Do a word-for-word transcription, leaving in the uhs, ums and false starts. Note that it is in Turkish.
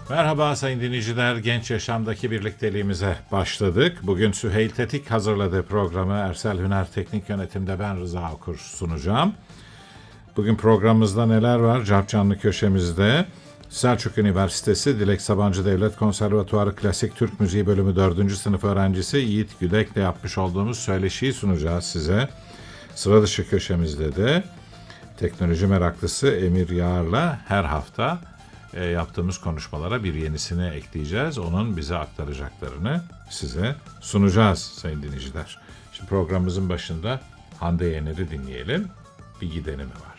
Merhaba sayın dinleyiciler, Genç Yaşam'daki birlikteliğimize başladık. Bugün Süheyl Tetik hazırladığı programı Ersel Hüner Teknik Yönetim'de ben Rıza Okur sunacağım. Bugün programımızda neler var? Cap Canlı köşemizde Selçuk Üniversitesi Dilek Sabancı Devlet Konservatuarı Klasik Türk Müziği Bölümü dördüncü sınıf öğrencisi Yiğit Güdek'le yapmış olduğumuz söyleşiyi sunacağız size. Sıra dışı köşemizde de teknoloji meraklısı Emir Yağar'la her hafta e, yaptığımız konuşmalara bir yenisini ekleyeceğiz. Onun bize aktaracaklarını size sunacağız sayın dinleyiciler. Şimdi programımızın başında Hande Yener'i dinleyelim. Bir gideni mi var?